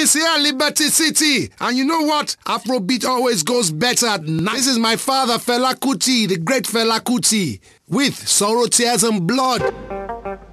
is here, Liberty City. And you know what? Afrobeat always goes better at night. This is my father, Fela Kuti, the great Fela Kuti, with Sorrow, Tears and Blood.